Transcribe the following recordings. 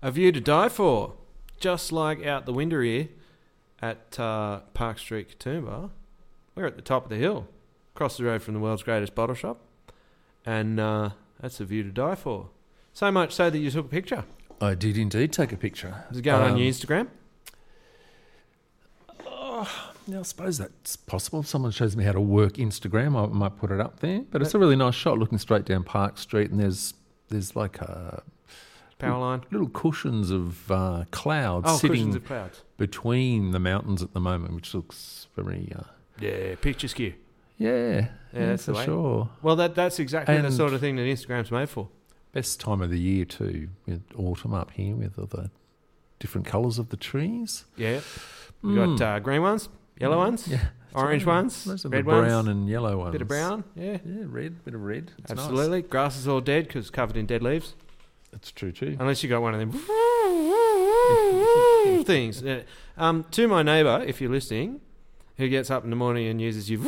A view to die for. Just like out the window here at Park Street, Katoomba. We're at the top of the hill, across the road from the world's greatest bottle shop. And that's a view to die for. So much so that you took a picture. I did indeed take a picture. Is it going on your Instagram? Yeah, I suppose that's possible. If someone shows me how to work Instagram, I might put it up there. But it's a really nice shot looking straight down Park Street, and there's like a power line, little cushions of clouds sitting between the mountains at the moment, which looks very picturesque. Yeah, that's for the way. Sure. Well, that's exactly the sort of thing that Instagram's made for. Best time of the year too, with autumn up here with all the different colours of the trees. Yeah, we got green ones, yellow ones, orange ones, those are red the brown and yellow ones. Bit of brown, yeah, red, bit of red. It's absolutely. Nice. Grass is all dead because covered in dead leaves. That's true too. Unless you got one of them things. To my neighbour, if you're listening, who gets up in the morning and uses you,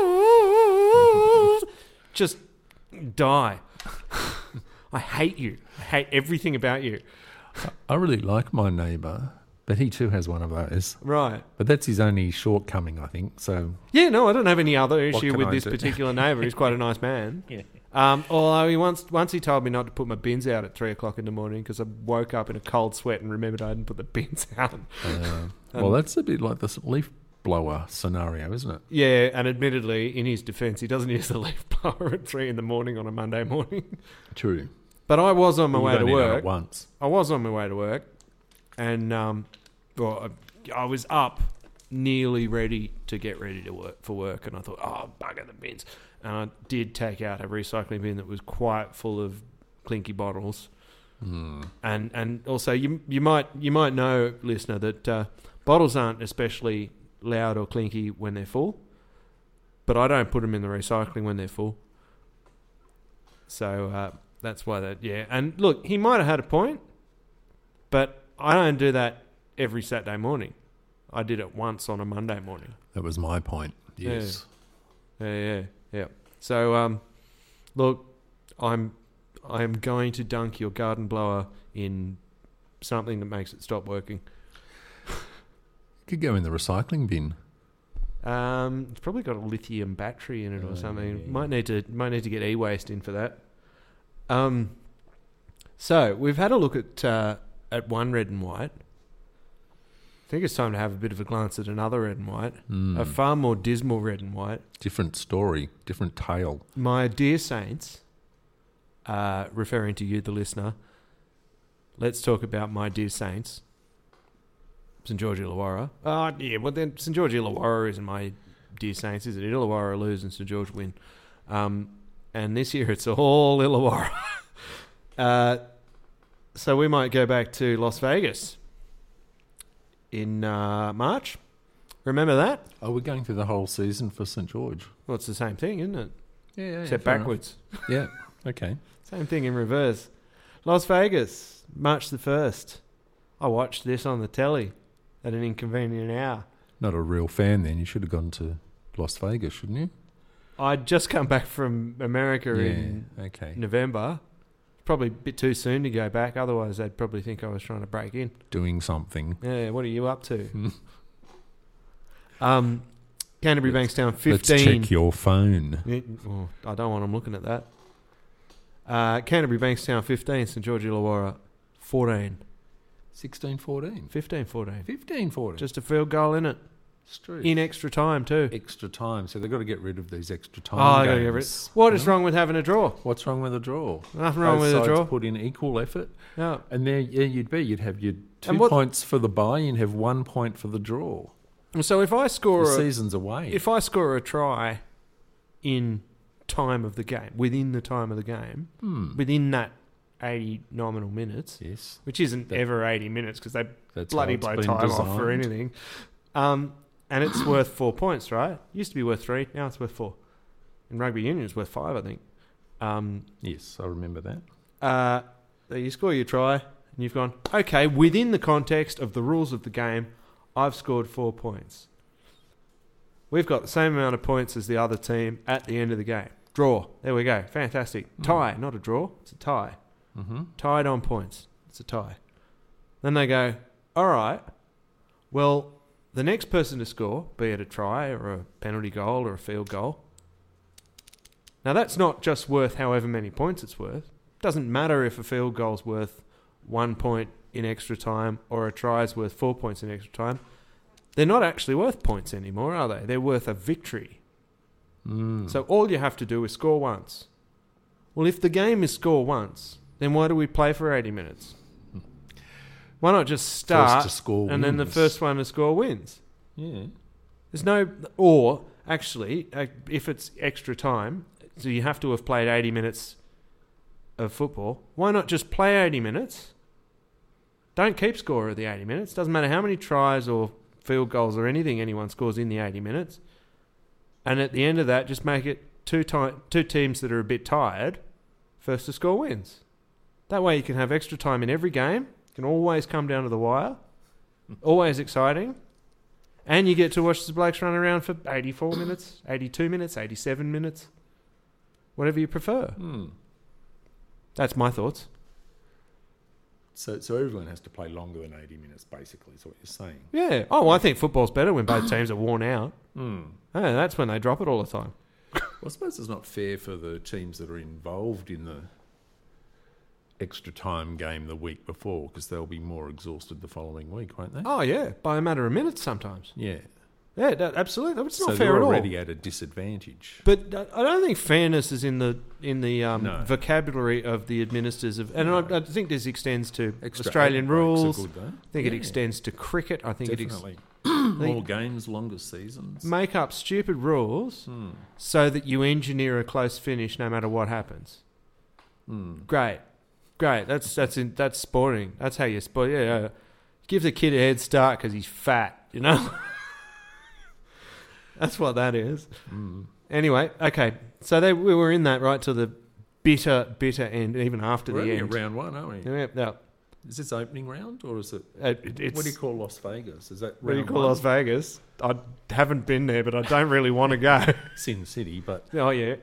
just die. I hate you. I hate everything about you. I really like my neighbour, but he too has one of those. Right. But that's his only shortcoming, I think. So yeah, no, I don't have any other issue with this particular neighbour. He's quite a nice man. Yeah. Although once he told me not to put my bins out at 3 o'clock in the morning because I woke up in a cold sweat and remembered I hadn't put the bins out. Well, that's a bit like this leaf blower scenario, isn't it? Yeah, and admittedly, in his defence, he doesn't use the leaf blower at 3 in the morning on a Monday morning. True. But I was on my way to work. Once. I was on my way to work, and I was up, nearly ready to get ready to work for work, and I thought, bugger the bins. And I did take out a recycling bin that was quite full of clinky bottles. And also, you might know, listener, that bottles aren't especially loud or clinky when they're full, but I don't put them in the recycling when they're full. So that's why that, yeah. And look, he might have had a point, but I don't do that every Saturday morning. I did it once on a Monday morning. That was my point, yes. Yeah. So, look, I'm going to dunk your garden blower in something that makes it stop working. Could go in the recycling bin. It's probably got a lithium battery in it or something. Yeah. Might need to get e-waste in for that. So we've had a look at one red and white. I think it's time to have a bit of a glance at another red and white. A far more dismal red and white. Different story, different tale. My dear Saints, referring to you, the listener, let's talk about my dear Saints, St George Illawarra. Yeah, well then St George Illawarra isn't my dear Saints, is it? Illawarra lose and St George win. And this year it's all Illawarra. So we might go back to Las Vegas in March. Remember that? Oh, we're going through the whole season for St George. Well, it's the same thing, isn't it? Yeah. Except backwards. Yeah, okay. Same thing in reverse. Las Vegas, March the 1st. I watched this on the telly at an inconvenient hour. Not a real fan then. You should have gone to Las Vegas, shouldn't you? I'd just come back from America in November. Probably a bit too soon to go back. Otherwise, they'd probably think I was trying to break in. Doing something. Yeah, what are you up to? Canterbury Bankstown 15. Let's check your phone. I don't want them looking at that. Canterbury Bankstown 15, St George Illawarra 14. 16-14. 15-14. 15-14. Just a field goal in it. Straight. In extra time too. Extra time. So they've got to get rid of these extra time they got to get rid. What is wrong with having a draw? What's wrong with a draw? Nothing wrong with a draw. Put in equal effort. Yeah. And there, you'd have your 2 points for the bye and have 1 point for the draw. So if I score the season's away. If I score a try in time of the game, within the time of the game, within that 80 nominal minutes, yes, which isn't ever 80 minutes because they bloody blow time off for anything. And it's worth 4 points, right? It used to be worth 3, now it's worth 4. In rugby union, it's worth 5, I think. Yes, I remember that. You score your try, and you've gone, okay, within the context of the rules of the game, I've scored 4 points. We've got the same amount of points as the other team at the end of the game. Draw. There we go. Fantastic. Tie, not a draw. It's a tie. Tied on points. It's a tie. Then they go, all right, well, the next person to score, be it a try or a penalty goal or a field goal. Now, that's not just worth however many points it's worth. It doesn't matter if a field goal's worth 1 point in extra time or a try's worth 4 points in extra time. They're not actually worth points anymore, are they? They're worth a victory. So all you have to do is score once. Well, if the game is score once, then why do we play for 80 minutes? Why not just start First to score and then the wins. first one to score wins? Yeah. There's no... Or, actually, if it's extra time, so you have to have played 80 minutes of football, why not just play 80 minutes? Don't keep score of the 80 minutes. Doesn't matter how many tries or field goals or anything anyone scores in the 80 minutes. And at the end of that, just make it two teams that are a bit tired, first to score wins. That way you can have extra time in every game. It can always come down to the wire. Always exciting. And you get to watch the Blokes run around for 84 minutes, 82 minutes, 87 minutes. Whatever you prefer. That's my thoughts. So everyone has to play longer than 80 minutes, basically, is what you're saying. Yeah. Oh, well, I think football's better when both teams are worn out. Oh, that's when they drop it all the time. Well, I suppose it's not fair for the teams that are involved in the extra time game the week before, because they'll be more exhausted the following week, won't they? Oh, yeah. By a matter of minutes sometimes. Yeah. Yeah, absolutely. It's not So fair they're at all. already at a disadvantage. But I don't think fairness is in the No. vocabulary of the administrators of, and I think this extends to Extra Australian eight breaks are rules. good, though. I think it Yeah. extends to cricket. I think Definitely. it More games, longer seasons. make up stupid rules so that you engineer a close finish no matter what happens. Great. That's sporting. That's how you sport. Yeah. Give the kid a head start because he's fat. You know. That's what that is. Anyway, okay. So we were in that right to the bitter end, even after We're the only end. at round one, aren't we? Yeah, no. Is this opening round, or is it... It's, what do you call Las Vegas? Is that what do you round call one? Las Vegas? I haven't been there, but I don't really want to go. Sin City, but... Oh, yeah.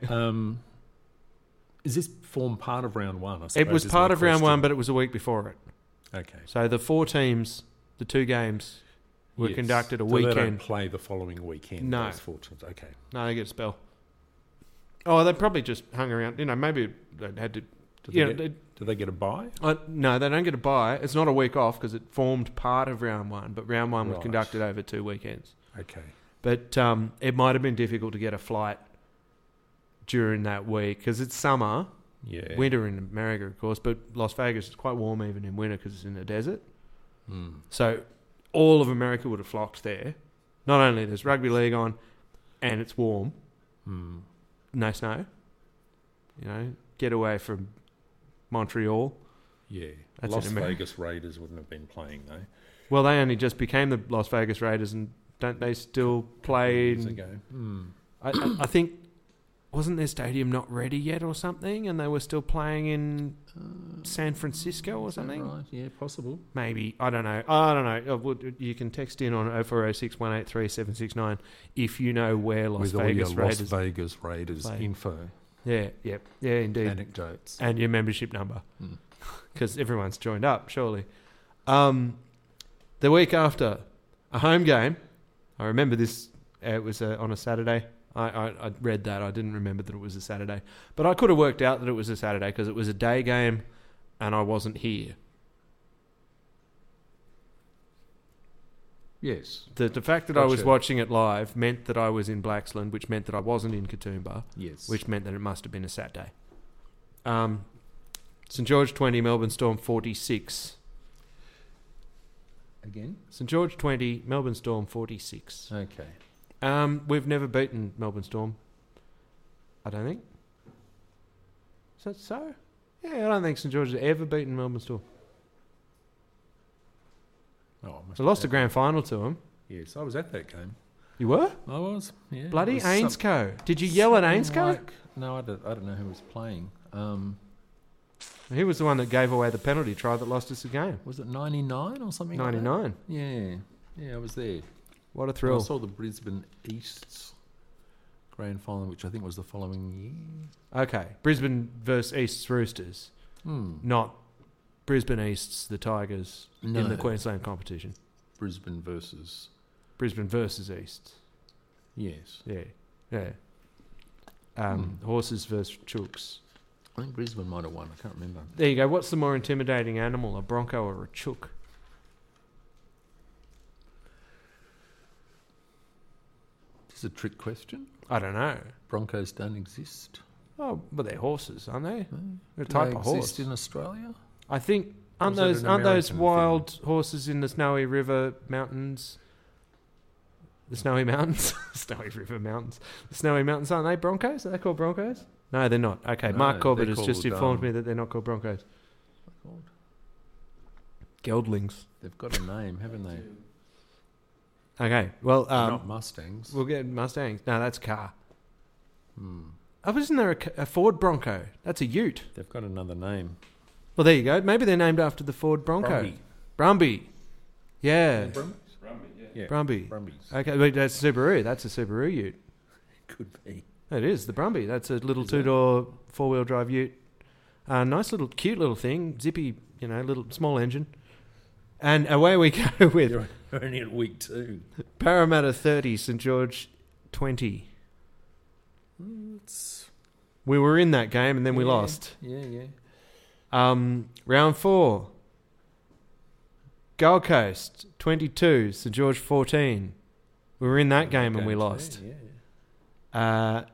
Is this form part of round one? I It suppose, was is part my of round question. one, but it was a week before it. Okay. So the 4 teams, the 2 games, were Yes. conducted a So they don't weekend. play the following weekend. No. Those 4 teams. Okay. No, they get a spell. Oh, they probably just hung around. You know, maybe they had to... Do they get a bye? No, they don't get a bye. It's not a week off because it formed part of round one, but round one was Right. conducted over 2 weekends. Okay. But it might have been difficult to get a flight during that week because it's summer, Yeah. winter in America, of course, but Las Vegas is quite warm even in winter because it's in the desert. So all of America would have flocked there. Not only there's rugby league on and it's warm, no snow, you know, get away from Montreal. Yeah. That's Las in America. Vegas Raiders wouldn't have been playing, though. Well, they only just became the Las Vegas Raiders, and don't they still play? Years ago. I think wasn't their stadium not ready yet or something, and they were still playing in San Francisco or Is that something. right? Yeah, possible. Maybe I don't know. You can text in on 0406 183 769 if you know where Las With all Vegas your Raiders. Las Vegas Raiders play. info, Yeah, indeed, anecdotes. and your membership number. Because everyone's joined up, surely. The week after, a home game. I remember this. It was on a Saturday. I read that. I didn't remember that it was a Saturday. But I could have worked out that it was a Saturday because it was a day game and I wasn't here. Yes. The fact that I was Gotcha. watching it live meant that I was in Blaxland, which meant that I wasn't in Katoomba, Yes. which meant that it must have been a Saturday. St George 20, Melbourne Storm 46. Again? St George 20, Melbourne Storm 46. Okay. We've never beaten Melbourne Storm. I don't think. Is that so? Yeah, I don't think St George has ever beaten Melbourne Storm. Oh, I must They be lost a at grand final to them. that. Yes, I was at that game. You were? I was. Yeah. Bloody It was Ainscow. Did you yell at something Ainscow? No, I don't know who was playing. He was the one that gave away the penalty try that lost us the game. Was it 99 or something? 99. Like that? Yeah. Yeah, I was there. What a I thrill. saw the Brisbane East's grand final, which I think was the following year. Okay. Brisbane versus East Roosters. Not Brisbane East's the Tigers in No. the Queensland competition. Brisbane versus... Brisbane versus East. Yes. Yeah. Horses versus chooks. I think Brisbane might have won. I can't remember. There you go. What's the more intimidating animal, a bronco or a chook? This is a trick question. I don't know. Broncos don't exist. Oh, but they're horses, aren't they? They're a Do type they of horse. exist in Australia? I think aren't Or is it those an aren't those American wild horses in the Snowy River Mountains? The Snowy Mountains, Snowy River Mountains, the Snowy Mountains, aren't they broncos? Are they called broncos? No, they're not. Okay, No, Mark Corbett they're has just called, informed me that they're not called broncos. Called? Geldlings. They've got a name, haven't they? Okay, well, They're not Mustangs. we'll get Mustangs. No, that's a car. Oh, isn't there a Ford Bronco? That's a Ute. They've got another name. Well, there you go. Maybe they're named after the Ford Bronco. Brumby. Yeah. Yeah. Brumby. Brumbies. Okay, wait, that's Subaru. That's a Subaru Ute. Could be. It is, the Brumby. That's a little Is that- two-door, four-wheel drive Ute. Nice little, cute little thing. Zippy, little small engine. And away we go with You're only at week 2. Parramatta 30, St George 20. We were in that game and then we lost. Yeah. Round 4. Gold Coast 22, St George 14. We were in that game and we lost. Yeah.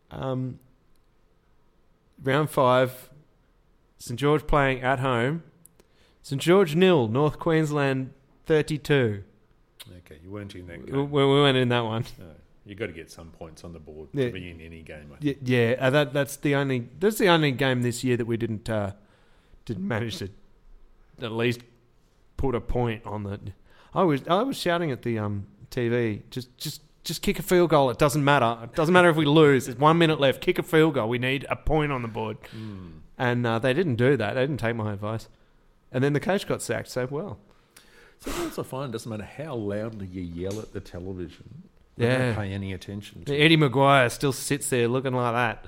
Round 5, St George playing at home. St George 0, North Queensland 32. Okay, you weren't in that We game. went in that one. No, you got to get some points on the board Yeah. to be in any game. I think. Yeah, that's the only game this year that we didn't manage to at least put a point on the. I was shouting at the TV, just kick a field goal. It doesn't matter. It doesn't matter if we lose. There's 1 minute left. Kick a field goal. We need a point on the board. And they didn't do that. They didn't take my advice. And then the coach got sacked. So well, Sometimes I find it doesn't matter how loudly you yell at the television. Yeah. They don't pay any attention to it. Eddie Maguire still sits there looking like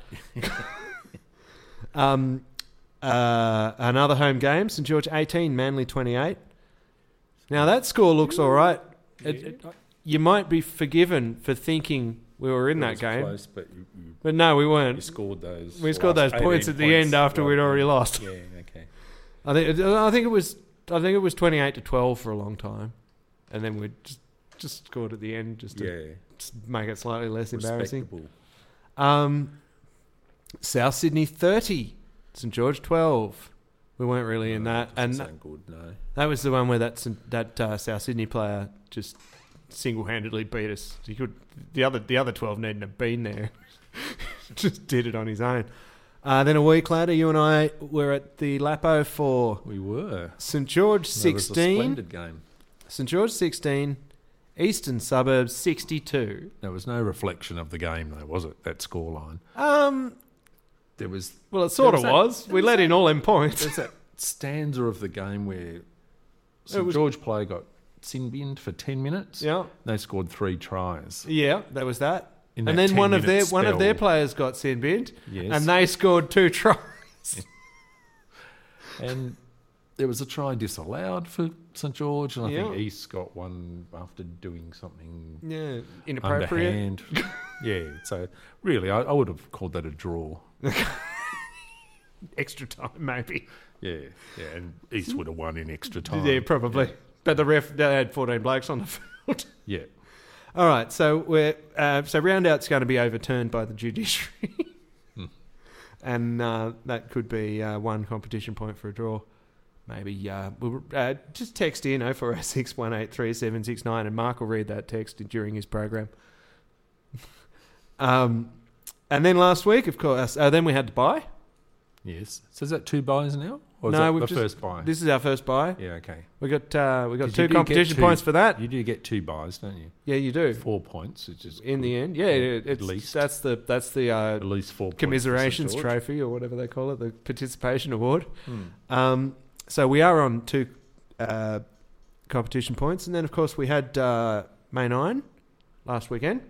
that. Another home game, St George 18, Manly 28. Now that score looks all right. You might be forgiven for thinking we were in It that was game, close, but but no, we you weren't. scored those. We scored those last points 18 at the end after we'd already lost. Yeah, okay. I think it was 28-12 for a long time, and then we just scored at the end just to make it slightly less embarrassing. Respectable. South Sydney 30, St George 12. We weren't really in that, and Doesn't sound good, no. that was the one where that South Sydney player just single-handedly beat us. The other 12 needn't have been there. Just did it on his own. Then a week later, you and I were at the Lapo for We were. St George That was a 16. splendid game. St George 16, Eastern Suburbs 62. There was no reflection of the game, though, was it? That scoreline. There was. Well, it sort of There was. We let in all them points. There's that stanza of the game where St was- George player got sin binned for 10 minutes. Yeah, They scored 3 tries. yeah, that was that. In And that then one of 10-minute their spell. players got sin binned, Yes. and they scored 2 tries. And there was a try disallowed for St George, and I think Yeah. East got one after doing something Yeah, inappropriate. underhand. Yeah, so really, I would have called that a draw. Extra time, maybe. Yeah, and East would have won in extra time. Yeah, probably. But the ref, they had 14 blokes on the field. Yeah. All right, so round out's going to be overturned by the judiciary, and that could be 1 competition point for a draw. Maybe we'll just text in 0406 183 769, and Mark will read that text during his program. And then last week, of course, then we had to buy. Yes. So is that 2 buys now? Or is No, that we've the just- first buy? This is our first buy. Yeah, okay. We got 'Cause 2 you do competition get points 2 for that. You do get 2 buys, don't you? Yeah, you do. 4 points, which is In good. the end, yeah, it's, at least that's the at least 4 points for St. commiserations George. trophy or whatever they call it, the participation award. So we are on 2 competition points, and then of course we had May 9 last weekend.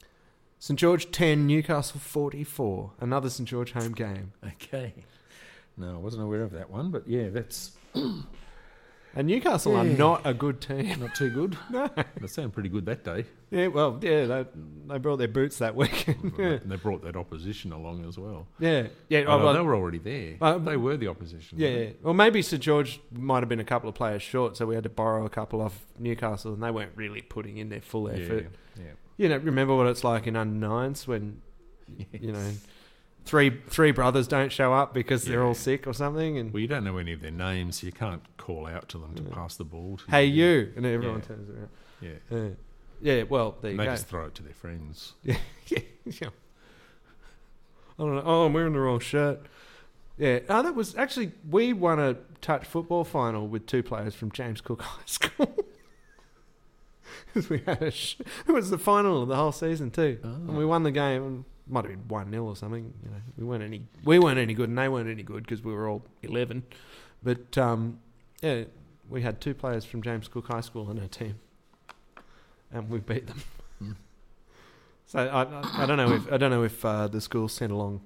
St George 10, Newcastle 44. Another St George home game. Okay. No, I wasn't aware of that one, but yeah, that's And Newcastle are not a good team. not too good. No. They sound pretty good that day. Yeah, well, yeah, they brought their boots that weekend. Yeah. And they brought that opposition along as well. Yeah. Yeah. Oh, no, well, they were already there. They were the opposition. yeah, yeah. Well, maybe St George might have been a couple of players short, so we had to borrow a couple off Newcastle, and they weren't really putting in their full effort. Yeah. You know, remember what it's like in under-9s when, you know, three brothers don't show up because they're all sick or something, and Well, you don't know any of their names, so you can't call out to them to pass the ball to hey you. you, and everyone Yeah. turns around. Yeah. Yeah. Well, there you And they go. just throw it to their friends. Yeah. I don't know. Oh, I'm wearing the wrong shirt. Yeah. Oh, that was actually, we won a touch football final with 2 players from James Cook High School. 'Cause we had it was the final of the whole season too, and we won the game. And might have been 1-0 or something. You know, we weren't any good, and they weren't any good because we were all 11. But yeah, we had 2 players from James Cook High School in our team, and we beat them. So I don't know if the school sent along,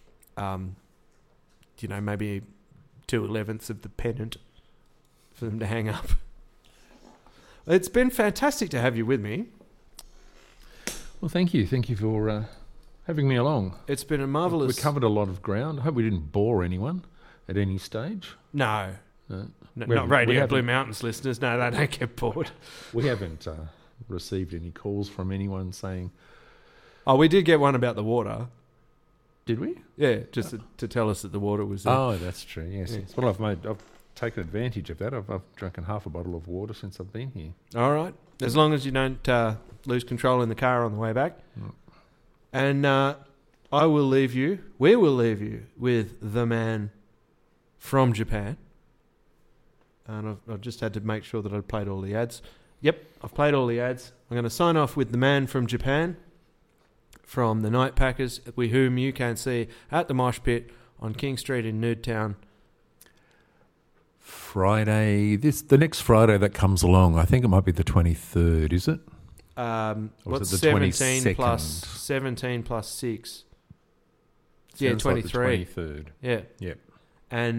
you know, maybe 2/11ths of the pennant for them to hang up. It's been fantastic to have you with me. Well, thank you. Thank you for having me along. It's been a marvellous... We covered a lot of ground. I hope we didn't bore anyone at any stage. No. No. No, We not haven't- Radio we Blue haven't- Mountains listeners. No, they don't get bored. We haven't received any calls from anyone saying, Oh, we did get one about the water. did we? Yeah, just to tell us that the water was there. Oh, that's true. Yes. Yeah. Well, I've taken advantage of that. I've drunken half a bottle of water since I've been here. All right. As long as you don't lose control in the car on the way back. Mm. And we will leave you with the man from Japan. And I've just had to make sure that I'd played all the ads. Yep, I've played all the ads. I'm going to sign off with the man from Japan, from the Night Packers, whom you can see at the Mosh Pit on King Street in Newtown. Friday, the next Friday that comes along, I think it might be the 23rd, is it? Or What's is it the 17 plus 22nd? 17 plus 6? Yeah, Sounds like the 23. 23rd. Yeah. Yep. And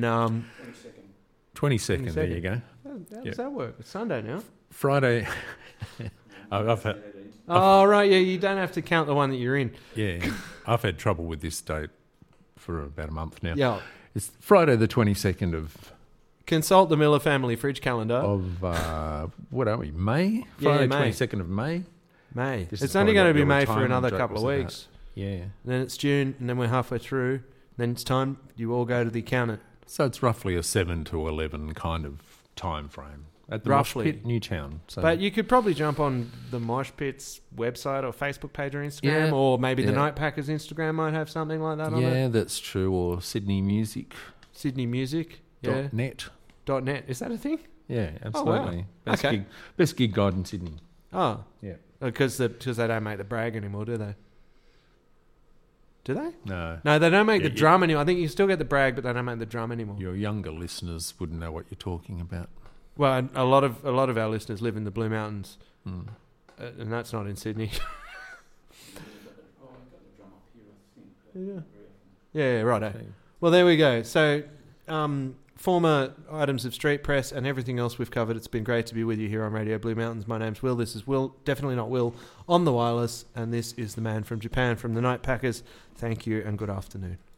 22nd, there you go. how does that work? It's Sunday now. Friday. I've had, Oh, right, yeah, you don't have to count the one that you're in. yeah, I've had trouble with this date for about a month now. Yeah. It's Friday the 22nd of Consult the Miller family fridge calendar. what are we? May? Yeah, Friday May. 22nd of May. May. This It's is only probably going to what be your May for retirement another joke couple of was about. weeks. Yeah. And then it's June, and then we're halfway through. Then it's time you all go to the accountant. So it's roughly a 7 to 11 kind of time frame at the Roughly. Mosh Pit, Newtown. So But you could probably jump on the Mosh Pit's website or Facebook page or Instagram, Yeah. or maybe the Yeah. Night Packers Instagram might have something like that on it. yeah, that's true. Or Sydney Music. Sydney Music. Yeah. .net. .net. Is that a thing? Yeah, Oh, wow. absolutely. Best Okay. best gig guide in Sydney. Oh. Yeah. Because they don't make the brag anymore, do they? Do they? No. No, they don't make the Yeah, drum anymore. I think you still get the brag, but they don't make the drum anymore. Your younger listeners wouldn't know what you're talking about. Well, a lot of our listeners live in the Blue Mountains, Mm. and that's not in Sydney. Yeah, righto. Okay. Well, there we go. So, former items of Street Press and everything else we've covered. It's been great to be with you here on Radio Blue Mountains. My name's Will. This is Will, definitely not Will, on the wireless, and this is the man from Japan, from the Night Packers. Thank you and good afternoon.